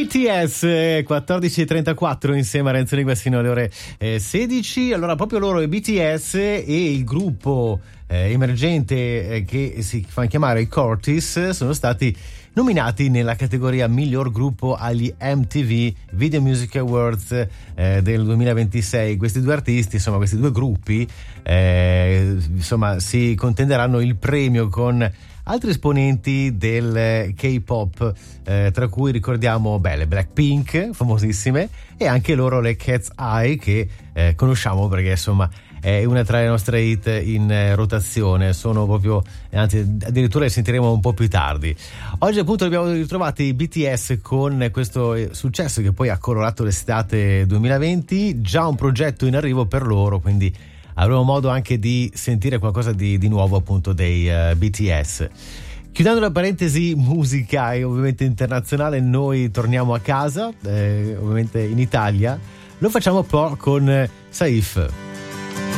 BTS 14.34 insieme a Renzo Nigua sino alle ore 16. Allora proprio loro i BTS e il gruppo emergente che si fa chiamare i Curtis sono stati nominati nella categoria miglior gruppo agli MTV Video Music Awards del 2026. Questi due artisti, insomma questi due gruppi insomma si contenderanno il premio con altri esponenti del K-pop, tra cui ricordiamo le Blackpink, famosissime, e anche loro le Cat's Eye, che conosciamo perché insomma è una tra le nostre hit in rotazione. Sono proprio, anzi addirittura le sentiremo un po' più tardi. Oggi appunto abbiamo ritrovato i BTS con questo successo che poi ha colorato l'estate 2020, già un progetto in arrivo per loro, quindi avremo modo anche di sentire qualcosa di nuovo appunto dei BTS. Chiudendo la parentesi musica e ovviamente internazionale, noi torniamo a casa, ovviamente in Italia. Lo facciamo un po' con Saif.